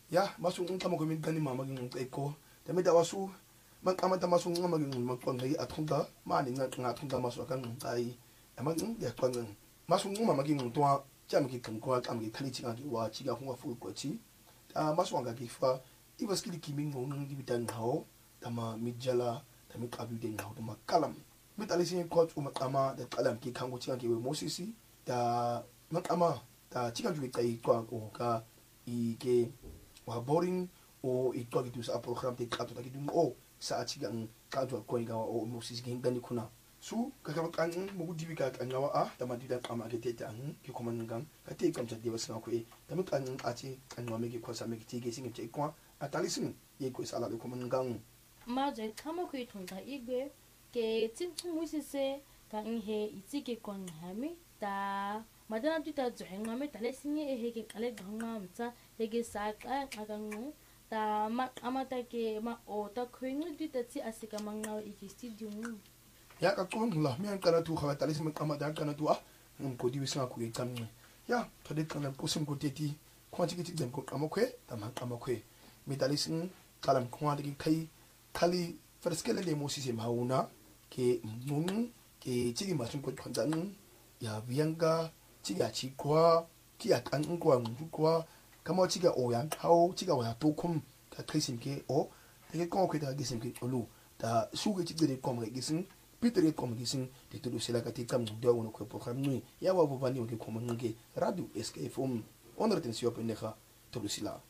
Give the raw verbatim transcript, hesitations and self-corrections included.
ya masuk ngam ko min tani mama ngin eko tami da wasu man kamata masuk ngam ngin man ko ngai atunta ma ni ngat ngat atunta masuk kan ai ama ngin ya ko ngin masuk ngam mama ngin to jam ki kan ko am ki kali cinga ki wa ciga hunga fu ko ci a masuk ga ki fa i was ki ki min ngong di bitan hawo tama mijala tami kabu den hawo tama kalam mit alisin ko um tama da kalam ki kan ko cinga ki we mosisi da makama da ciga ju kai ko ko ka i ke wa boring o i to gitu sa program te kato ta gitu o sa ci gan kato ko ga o mo sis gen gani kuna su ka ka kan mu dibi ka kan yawa a da ma didan kama ke te tan ki kuma ngan ka te kam ta de wasna ko e da mu kan a ci kan wa me ke ko sa me ke te ke sing te ko a talisin ye ko sala ko mun ngan ma je kama ko ton ta igwe ke tin mu sise kan he i ci ke kon hami ta madana tu ta zuhen ngame tale sinye e heke kale ganga mta heke saka agangu ta ma amata ke ma o ta kwingu tu ta ti asika manga iki studio ya ka kon la mi an kana tu kha tale sim kama da kana tu a ngam ko diwi sa ku e kan ya to de kan ko sim ko teti ko ti ti dem ko kama kwe ta ma kama kwe mi tale sim kalam ko de kai kali ferskele le mo si se mauna ke mun ke ti ma sun ko konzan ya bianga chiga chikwa kia kan ngwa ngwa kama chiga oyan hao chiga wa to kum ka krisim ke o te ko ko da gisim ke olu da suge chigde ko ma gisim pitere ko ma gisim de to sela ka te kam do wono ko program nui ya wa bo bani o ke ko ma nge radio S K F M on retention pe neha to sila